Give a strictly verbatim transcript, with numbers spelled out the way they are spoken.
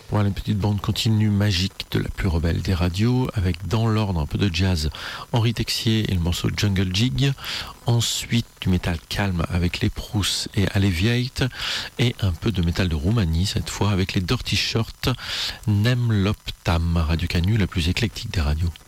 Voilà une petite bande continue magique de la plus rebelle des radios, avec dans l'ordre un peu de jazz, Henri Texier et le morceau Jungle Jig. Ensuite du métal calme avec les Proust et Alleviate, et un peu de métal de Roumanie cette fois avec les Dirty Shirts, Nem Lop Tam, Radio Canu, la plus éclectique des radios.